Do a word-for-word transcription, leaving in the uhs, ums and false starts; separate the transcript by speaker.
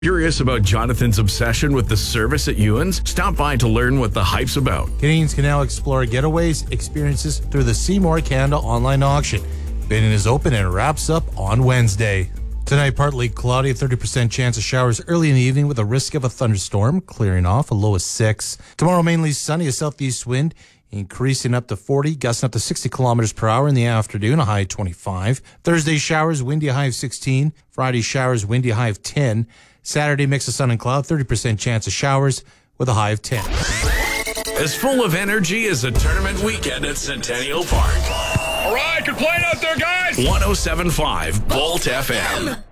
Speaker 1: Curious about Jonathan's obsession with the service at Ewan's? Stop by to learn what the hype's about.
Speaker 2: Canadians can now explore getaways experiences through the Seymour Canada online auction. Bidding is open and wraps up on Wednesday. Tonight, partly cloudy, thirty percent chance of showers early in the evening with a risk of a thunderstorm, clearing off, a low of six. Tomorrow, mainly sunny, a southeast wind, increasing up to forty, gusting up to sixty kilometers per hour in the afternoon, a high of twenty-five. Thursday, showers, windy, a high of sixteen. Friday, showers, windy, a high of ten. Saturday, mix of sun and cloud, thirty percent chance of showers with a high of ten.
Speaker 1: As full of energy as a tournament weekend at Centennial Park.
Speaker 3: All right, good playing out there, guys.
Speaker 1: one oh seven point five Bolt F M.